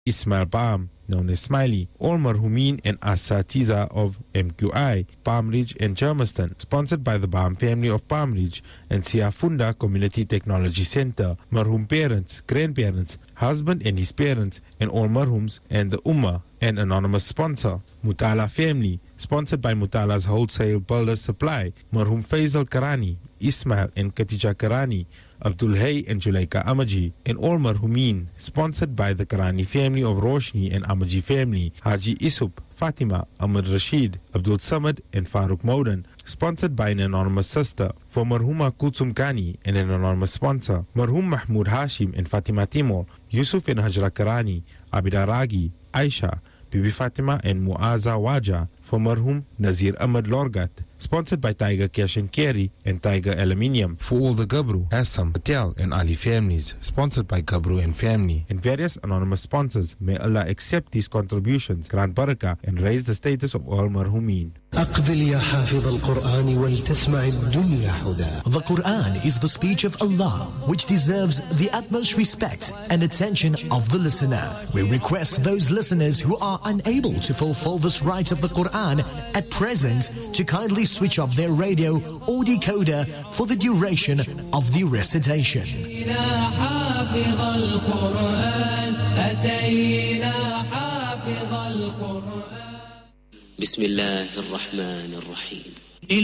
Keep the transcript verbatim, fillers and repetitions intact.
Ismail Palm, known as Smiley, all marhumin and Asatiza of M Q I, Palm Ridge and Germiston, sponsored by the Palm family of Palm Ridge and Siafunda Community Technology Center, marhum parents, grandparents, husband and his parents, and all marhums and the Ummah, and anonymous sponsor, Mutala family, sponsored by Mutala's Wholesale Builders Supply, marhum Faisal Karani, Ismail and Katija Karani, Abdul Hay and Julaika Amaji, and all marhumin, sponsored by the Karani family of Roshni and Amaji family, Haji Isup, Fatima, Ahmad Rashid, Abdul Samad and Farooq Maudan, sponsored by an anonymous sister, for marhuma Kulsum Kani and an anonymous sponsor, marhum Mahmoud Hashim and Fatima Timor, Yusuf and Hajra Karani, Abida Ragi, Aisha, Bibi Fatima and Muaza Waja, for marhum Nazir Ahmad Lorgat, sponsored by Tiger Cash and Carry and Tiger Aluminium, for all the Gabru, Assam, Patel and Ali families, sponsored by Gabru and family, and various anonymous sponsors. May Allah accept these contributions, grant barakah, and raise the status of all marhumin. أقبل يا حافظ القرآن ولتسمع الدنيا حدا. The Quran is the speech of Allah, which deserves the utmost respect and attention of the listener. We request those listeners who are unable to fulfill this right of the Quran at present to kindly switch off their radio or decoder for the duration of the recitation. بسم الله الرحمن الرحيم